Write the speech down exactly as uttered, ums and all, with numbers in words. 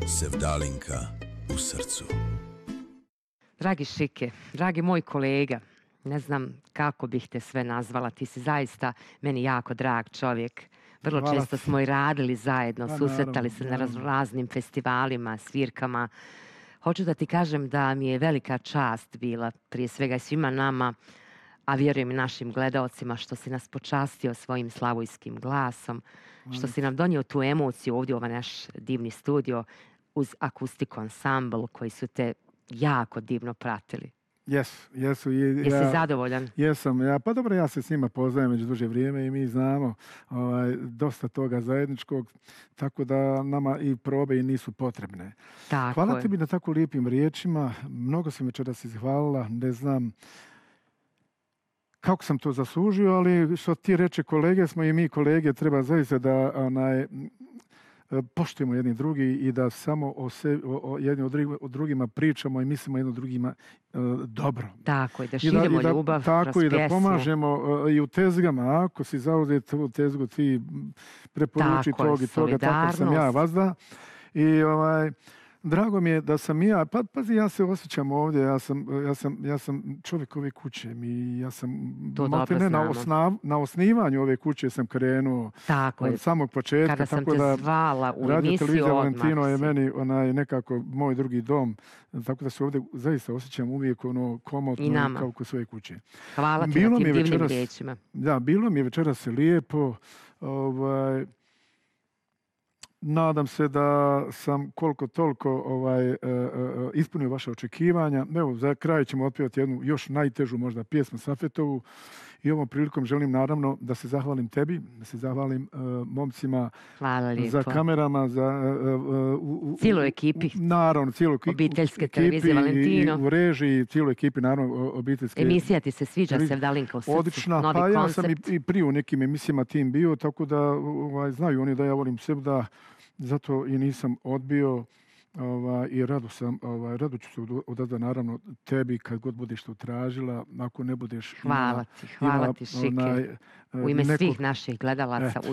Sevdalinka u srcu. Dragi Šike, dragi moj kolega, ne znam kako bih te sve nazvala, ti si zaista meni jako drag čovjek. Vrlo Hvala često ti. smo i radili zajedno, Pa, susretali naravno, se na naravno. raz- raznim festivalima, svirkama. Hoću da ti kažem da mi je velika čast bila, prije svega i svima nama, a vjerujem i našim gledaocima, što si nas počastio svojim slavojskim glasom, što si nam donio tu emociju ovdje u ovaj naš divni studio uz akustiku ansambl koji su te jako divno pratili. Jes, jesu. I, Jesi ja, zadovoljan? Jesam. Ja, pa dobro, ja se s njima poznajem već duže vrijeme i mi znamo ovaj, dosta toga zajedničkog, tako da nama i probe i nisu potrebne. Tako Hvala je. tebi na tako lijepim riječima. Mnogo sam večeras izhvalila, ne znam kako sam to zaslužio, ali što ti reče kolege, smo i mi kolege, treba zaista da onaj, poštujemo jedni drugi i da samo o, se, o, o jedni od, drugima, o drugima pričamo i mislimo jedno drugima e, dobro. Tako je, da I širimo i da, ljubav tako kroz i da pjesmu. pomažemo e, i u tezgama. Ako si zauzet u tezgu, ti preporuči Tako je, tog i toga, tako sam ja solidarnost. vazda. I ovaj, drago mi je da sam i ja, pa pazi, ja se osjećam ovdje, ja sam, ja sam, ja sam čovjek ove kuće i ja sam To malte dobro ne, na, znamo. osnav, na osnivanju ove kuće sam krenuo Tako je. od samog početka. Kada sam tako te da zvala u Radio emisiju, Televizija odmah Valentino je si. meni onaj nekako moj drugi dom, tako da se ovdje zaista osjećam uvijek ono komotno I nama. kao kod svoje kuće. Hvala ti Bilo na mi tim je divnim večeras- riječima. Da, bilo mi je večeras lijepo. Ovaj, nadam se da sam koliko toliko ovaj, e, e, ispunio vaše očekivanja. Evo, za kraj ćemo otpjevati jednu još najtežu možda pjesmu Safetovu. I ovom prilikom želim naravno da se zahvalim tebi, da se zahvalim e, momcima Hvala lijepo. za kamerama, za e, e, u, u, Cijeloj ekipi. u- naravno, cijeloj ekipi. Obiteljske ekipi televizije i- Valentino. I u režiji, cijeloj ekipi, naravno, o- obiteljske. Emisija ti se sviđa, Televizija. Sevdalinka u srcu. Odlična, Novi pa ja koncept. sam i, i prije u nekim emisijama tim bio, tako da ovaj, znaju oni da ja volim Sevda, zato i nisam odbio ovaj, i rado sam, ovaj, rado ću se od- odazvati naravno tebi kad god budeš to tražila, ako ne budeš Hvala imala- ti, hvala imala ti, Šike. onaj, U ime neko- svih naših gledalaca, Eto. u